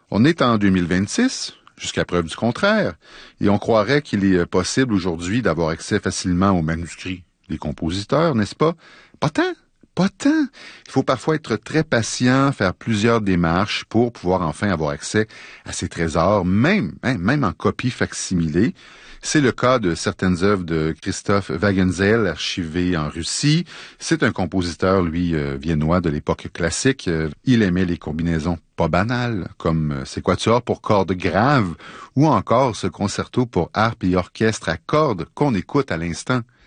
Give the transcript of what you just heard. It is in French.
On est en 2026, jusqu'à preuve du contraire, et on croirait qu'il est possible aujourd'hui d'avoir accès facilement aux manuscrits des compositeurs, n'est-ce pas? Pas tant, pas tant. Il faut parfois être très patient, faire plusieurs démarches pour pouvoir enfin avoir accès à ces trésors, même en copie facsimilée. C'est le cas de certaines œuvres de Christoph Wagenseil, archivées en Russie. C'est un compositeur, lui, viennois de l'époque classique. Il aimait les combinaisons pas banales, comme ces quatuors pour cordes graves, ou encore ce concerto pour harpe et orchestre à cordes qu'on écoute à l'instant.